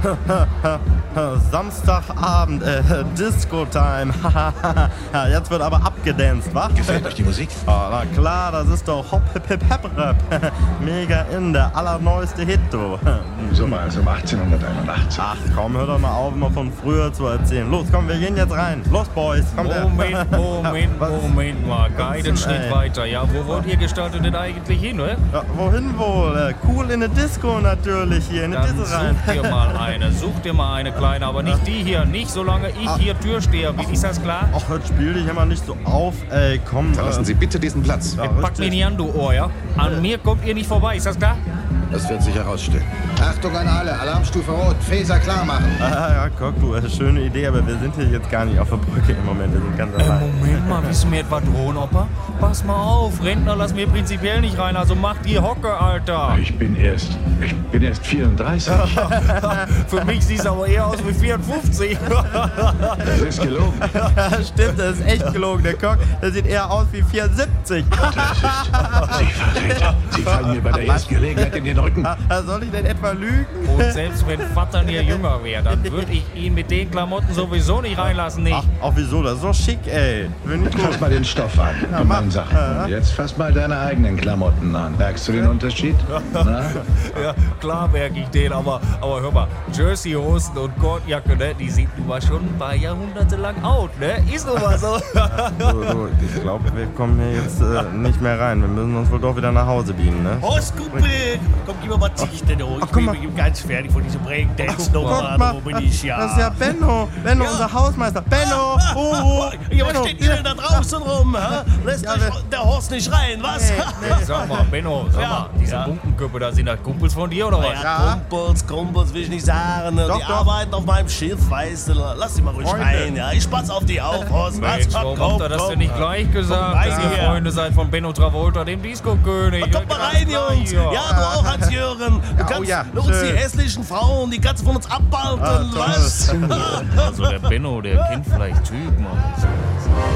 Samstagabend, Disco-Time. Jetzt wird aber abgedanced, wa? Gefällt euch die Musik? Ah, na klar, das ist doch Hop-Hip-Hip-Rap. Mega in, der allerneueste Hit, du. So war es um 1881. Ach komm, hör doch mal auf, immer von früher zu erzählen. Los, komm, wir gehen jetzt rein. Los, Boys. Komm, Moment mal. Einen Schritt weiter. Ja, wo wollt ihr gestaltet denn eigentlich hin, oder? Ja, wohin wohl? Cool in eine Disco natürlich hier, in eine Dann Disco rein. such dir mal eine kleine, aber nicht die hier, nicht solange ich hier Türsteher bin, ist das klar? Ach, jetzt spiel dich immer nicht so auf, ey, komm. Verlassen Sie bitte diesen Platz. Ja, Packt mich nicht an, du Ohr, ja? An mir kommt ihr nicht vorbei, ist das klar? Das wird sich herausstellen. Achtung an alle, Alarmstufe Rot, Phaser klar machen. Ja, guck, du, schöne Idee, aber wir sind hier jetzt gar nicht auf der Brücke im Moment, wir sind ganz allein. Moment mal, willst du mir etwa drohen, Opa? Pass mal auf, Rentner lassen wir prinzipiell nicht rein, also mach die Hocke, Alter. Ich bin erst 34. Für mich siehst du aber eher aus wie 54. Das ist gelogen. Ja, stimmt, das ist echt gelogen, der Koch, der sieht eher aus wie 74. Sie Verräter. Sie fallen mir bei der ersten Gelegenheit in den Rücken. Soll ich denn etwa lügen? Und selbst wenn Vater hier jünger wäre, dann würde ich ihn mit den Klamotten sowieso nicht reinlassen, nicht? Ach, wieso, das ist doch schick, ey. Bin ich Fass gut. mal den Stoff an. Gemeinsache. Und jetzt fass mal deine eigenen Klamotten an. Merkst du den Unterschied? Na? Ja, klar merke ich den, aber hör mal, Jersey-Hosen und Kordjacke, ne, die sind nun mal schon ein paar Jahrhunderte lang out, ne? Ist nun mal so. So, ich glaube, wir kommen hier jetzt nicht mehr rein. Wir müssen uns wohl doch wieder nach Hause biegen, ne? Kumpel, komm, gib mir mal Zichte, du. Ich bin ganz fertig von diesem Breakdance-Nummer. Wo bin ich, ja? Das ist ja Benno. Benno, unser Hausmeister. Benno! Ja, was Benno, steht ihr denn da draußen rum? Hä? Lässt euch der Horst nicht rein, was? Sag mal, Benno, diese Bunkenköpfe, da sind das Kumpels von dir, oder was? Ja, Kumpels will ich nicht sagen. Doch, Die doch. arbeiten auf meinem Schiff, weißt du. Lass sie mal ruhig Freunde. rein, ja. Ich spatz auf die auf, Horst. Mensch, Was? warum Komm, habt ihr das komm. denn nicht gleich gesagt, rein dass ihr hier. Freunde seid von Benno Travolta, dem Disco-König? Kommt mal rein, Jungs. Ja, du auch, Hans-Jürgen. Du kannst ja, uns die schön. hässlichen Frauen, die kannst du von uns abbalten, toll. was? Also der Benno, der kennt vielleicht Typen.